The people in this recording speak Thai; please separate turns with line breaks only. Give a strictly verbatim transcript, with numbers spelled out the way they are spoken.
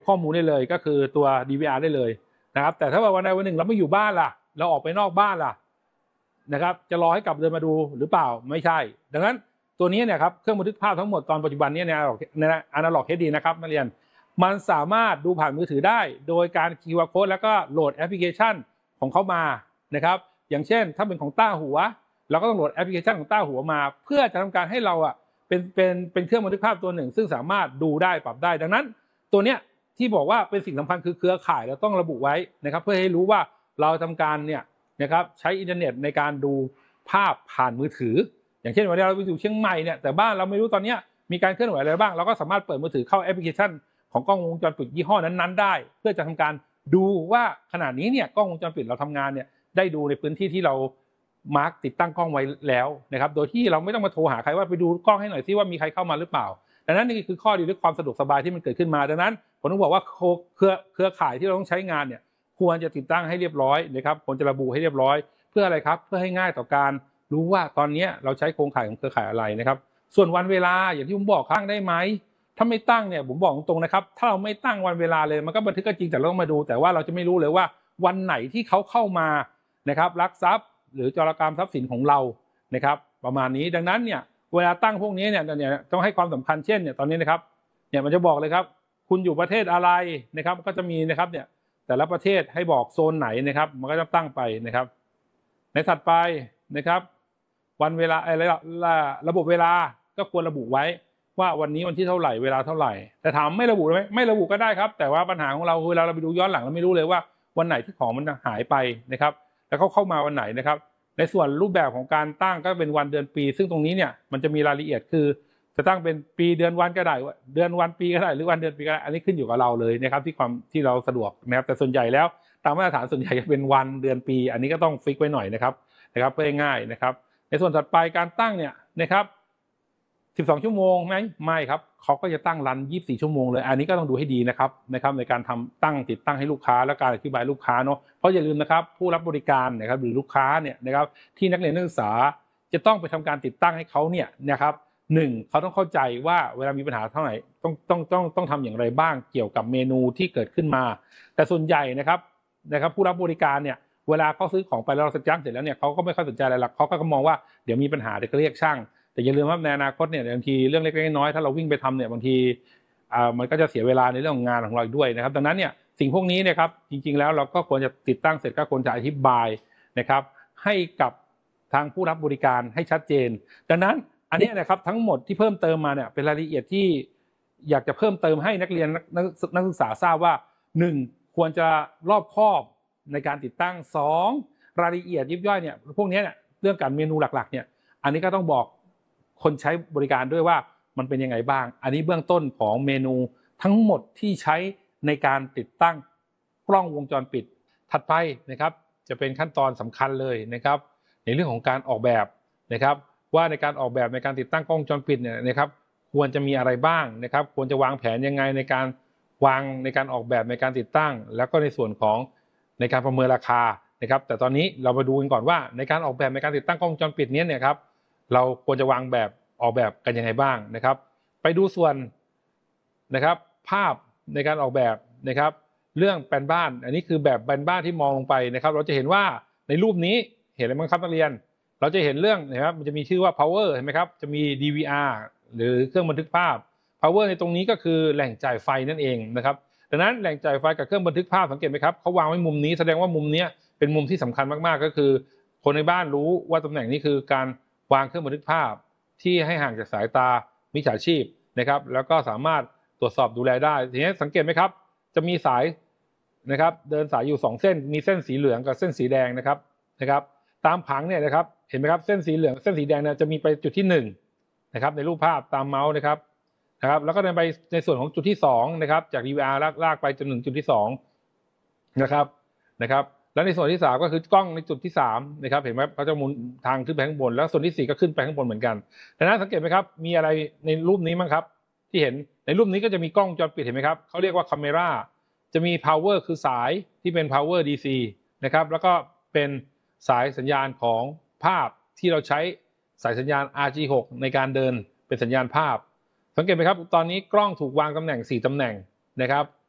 ข้อมูลได้เลยก็คือตัว ดี วี อาร์ ได้เลยนะครับแต่ถ้าวันใดวันหนึ่งเราไม่อยู่บ้านล่ะเราออกไปนอกบ้านล่ะนะครับจะรอให้กลับเดินมาดูหรือเปล่าไม่ใช่ดังนั้นตัวนี้เนี่ยครับเครื่องบันทึกภาพทั้งหมดตอนปัจจุบันนี้ในอนาล็อก เอช ดี นะครับนักเรียนมันสามารถดูผ่านมือถือได้โดยการ คิว อาร์ Code แล้วก็โหลดแอปพลิเคชันของเขามานะครับอย่างเช่นถ้าเป็นของต้าหัวเราก็ต้องโหลดแอปพลิเคชันของต้าหัวมาเพื่อจะทำการให้เราอ่ะเป็นเป็นเป็นเครื่องบันทึกภาพตัวหนึ่งซึ่งสามารถดูได้ปรับได้ดังนั้นตัวเนี้ยที่บอกว่าเป็นสิ่งสำคัญคือเครือข่ายเราต้องระบุไว้นะครับเพื่อให้รู้ว่าเราทำการเนี่ยนะครับใช้อินเทอร์เน็ตในการดูภาพผ่านมือถืออย่างเช่นวันนี้เราไปอยู่เชียงใหม่เนี่ยแต่บ้านเราไม่รู้ตอนนี้มีการเคลื่อนไหวอะไรบ้างเราก็สามารถเปิดมือถือเข้าแอปพลิเคชันของกล้องวงจรปิดยี่ห้อนั้นๆได้เพื่อจะทำการดูว่าขณะนี้เนี่ยกล้องวงจรปิดเราทำงานเนี่ยได้ดูในพื้นที่ที่เรามาร์กติดตั้งกล้องไว้แล้วนะครับโดยที่เราไม่ต้องมาโทรหาใครว่าไปดูกล้องให้หน่อยซิว่ามีใครเข้ามาหรือเปล่าดังนั้นนี่คือข้อดีด้วยความสะดวกสบายที่มันเกิดขึ้นมาดังนั้นผมต้องบอกว่าเครือเครือข่ายที่เราต้องใช้งานเนี่ยควรจะติดตั้งให้เรียบร้อยนะครับควรจะระบุให้เรียบร้อยเพื่ออะไรครับเพื่อให้ง่ายต่อการรู้ว่าตอนนี้เราใช้โครงข่ายของเครือข่ายอะไรนะครับส่วนวันเวลาอย่างที่ผมบอกตั้งได้ไหมถ้าไม่ตั้งเนี่ยผมบอกตรงๆนะครับถ้าเราไม่ตั้งวันเวลาเลยมันก็บันทึกก็จริงแต่เราต้องมาดูแต่ว่าเราจะไม่รู้เลยว่าวันไหนที่เขาเข้ามานะครับลักทรัพย์หรือโจรกรรมทรัพย์สินของเรานะครับประมาณนี้ดังนั้นเนี่ยเวลาตั้งพวกนี้เนี่ยต้องให้ความสำคัญเช่นเนี่ยตอนนี้นะครับเนี่ยมันจะบอกเลยครับคุณอยู่ประเทศอะไรนะครับก็จะมีนะครับเนี่ยแต่ละประเทศให้บอกโซนไหนนะครับมันก็จะตั้งไปนะครับในถัดไปนะครับวันเวลาอะไรระบบเวลาก็ควรระบุไว้ว่าวันนี้วันที่เท่าไหร่เวลาเท่าไหร่แต่ถามไม่ระบุไหมไม่ระบุก็ได้ครับแต่ว่าปัญหาของเราคือเวลาเราไปดูย้อนหลังเราไม่รู้เลยว่าวันไหนที่ของมันหายไปนะครับแล้วเขาเข้ามาวันไหนนะครับในส่วนรูปแบบของการตั้งก็เป็นวันเดือนปีซึ่งตรงนี้เนี่ยมันจะมีรายละเอียดคือจะตั้งเป็นปีเดือนวันก็ได้เดือนวันปีก็ได้หรือวันเดือนปีก็ได้อันนี้ขึ้นอยู่กับเราเลยนะครับที่ความที่เราสะดวกนะครับแต่ส่วนใหญ่แล้วตามมาตรฐานส่วนใหญ่จะเป็นวันเดือนปีอันนี้ก็ต้องฟิกไว้หน่อยนะครับนะครับเพื่อให้ง่ายนะครับในส่วนถัดไปการตั้งเนี่ยนะครับสิบสองชั่วโมงไหมไม่ครับเขาก็จะตั้งรันยี่สิบสี่ชั่วโมงเลยอันนี้ก็ต้องดูให้ดีนะครับนะครับในการทำตั้งติดตั้งให้ลูกค้าและการอธิบายลูกค้าเนาะเพราะอย่าลืมนะครับผู้รับบริการนะครับหรือลูกค้าเนี่ยนะครับที่นักเรียนนักศึกษาจะต้องไปทำการติดตั้งให้เขาเนี่ยนะครับหนึ่งเขาต้องเข้าใจว่าเวลามีปัญหาเท่าไหร่ต้องต้องต้องต้องทำอย่างไรบ้างเกี่ยวกับเมนูที่เกิดขึ้นมาแต่ส่วนใหญ่นะครับนะครับผู้รับบริการเนี่ยเวลาเขาซื้อของไปแล้วเราติดตั้งเสร็จแล้วเนี่ยเขาก็ไม่ค่อยสนใจอะไรหรอกเขาก็มองว่าเดี๋ยวมีปัญหาเดี๋ยวก็เรียกช่างแต่อย่าลืมว่าในอนาคตเนี่ยบางทีเรื่องเล็กๆน้อยๆถ้าเราวิ่งไปทำเนี่ยบางทีอ่ามันก็จะเสียเวลาในเรื่องของงานของเราด้วยนะครับดังนั้นเนี่ยสิ่งพวกนี้นะครับจริงๆแล้วเราก็ควรจะติดตั้งเสร็จก็ควรจะอธิบายนะครับให้กับทางผู้รับบริการให้ชัดเจนดังนั้นอันนี้นะครับทั้งหมดที่เพิ่มเติมมาเนี่ยเป็นรายละเอียดที่อยากจะเพิ่มเติมให้นักเรียนนักศึกษาทราบว่าหนึ่งควรจะรอบคอบในการติดตั้งสองรายละเอียดยิบย่อยเนี่ยพวกนี้เนี่ยเรื่องการเมนูหลักๆเนี่ยอันนี้ก็ต้องบอกคนใช้บริการด้วยว่ามันเป็นยังไงบ้างอันนี้เบื้องต้นของเมนูทั้งหมดที่ใช้ในการติดตั้งกล้องวงจรปิดถัดไปนะครับจะเป็นขั้นตอนสำคัญเลยนะครับในเรื่องของการออกแบบนะครับว่าในการออกแบบในการติดตั้งกล้องวงจรปิดเนี่ยนะครับควรจะมีอะไรบ้างนะครับควรจะวางแผนยังไงในการวางในการออกแบบในการติดตั้งแล้วก็ในส่วนของในการประเมินราคานะครับแต่ตอนนี้เรามาดูกันก่อนว่าในการออกแบบในการติดตั้งกล้องวงจรปิดนี้เนี่ยครับเราควรจะวางแบบออกแบบกันยังไงบ้างนะครับไปดูส่วนนะครับภาพในการออกแบบนะครับเรื่องแปลนบ้านอันนี้คือแบบแปลนบ้านที่มองลงไปนะครับเราจะเห็นว่าในรูปนี้เห็นอะไรบ้างครับนักเรียนเราจะเห็นเรื่องนะครับมันจะมีชื่อว่า power เห็นไหมครับจะมี ดี วี อาร์ หรือเครื่องบันทึกภาพ power ในตรงนี้ก็คือแหล่งจ่ายไฟนั่นเองนะครับดังนั้นแหล่งจ่ายไฟกับเครื่องบันทึกภาพสังเกตไหมครับเขาวางไว้มุมนี้แสดงว่ามุมนี้เป็นมุมที่สำคัญมากๆก็คือคนในบ้านรู้ว่าตำแหน่งนี้คือการวางเครื่องบันทึกภาพที่ให้ห่างจากสายตามิจฉาชีพนะครับแล้วก็สามารถตรวจสอบดูแลได้ทีนี้สังเกตไหมครับจะมีสายนะครับเดินสายอยู่สองเส้นมีเส้นสีเหลืองกับเส้นสีแดงนะครับนะครับตามผังเนี่ยนะครับเห็นไหมครับเส้นสีเหลืองเส้นสีแดงเนี่ยจะมีไปจุดที่หนึ่งนะครับในรูปภาพตามเมาส์นะครับนะครับแล้วก็เดินไปในส่วนของจุดที่สองนะครับจาก ดี วี อาร์ ลากลากไปจนถึงจุดที่สองนะครับนะครับแล้วในส่วนที่สามก็คือกล้องในจุดที่สามนะครับเห็นไหมเขาจะหมุนทางขึ้นไปข้างบนแล้วส่วนที่สี่ก็ขึ้นไปข้างบนเหมือนกันดังนั้นสังเกตไหมครับมีอะไรในรูปนี้มั้งครับที่เห็นในรูปนี้ก็จะมีกล้องวงจรปิดเห็นไหมครับเขาเรียกว่าคาเมราจะมี power คือสายที่เป็น power ดี ซี นะครับแล้วก็เป็นสายสัญญาณของภาพที่เราใช้สายสัญญาณ อาร์ จี หก ในการเดินเป็นสัญญาณภาพสังเกตไหมครับตอนนี้กล้องถูกวางตำแหน่งสี่ตำแหน่งนะครับ